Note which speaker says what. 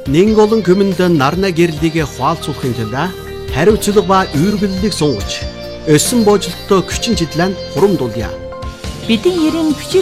Speaker 1: Нэг олон хүмүнд нарна гэрлийг хуалцуулахын тулд хариуцлага ба үүргэллийг сунгаж, өссөн бooжилттой хүчин чиглэн хурамдуулъя.
Speaker 2: Бидний ерэн